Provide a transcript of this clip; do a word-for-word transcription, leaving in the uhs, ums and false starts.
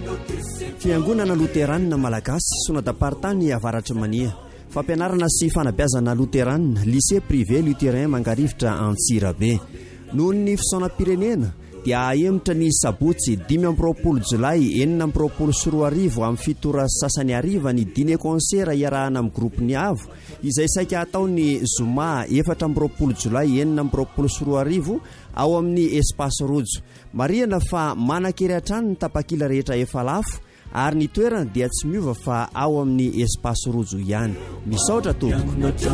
fiangonana loteranina malagasy sonadapartany avaratra mania fampianarana sy fanabeazana loteranina lycée privé lutherin mangarivotra Antsirabe noho ny fisaonam-pirenena dia ahemitra ny sabotsy dimy amby roapolo jolay enina amby roapolo sy roa arivo amin'ny fitora sasany ariva ny dîner concert iarahana amin'ny groupe ny avo izay saika ataony zoma efatra amby roapolo jolay enina amby roapolo sy roa arivo ao amin'ny espace rojo mariana fa manan-kery hatrany ny tapakila rehetra efa lafo ary ny toerana dia tsy miova fa ao amin'ny espace rojo ihany misaotra tompoko.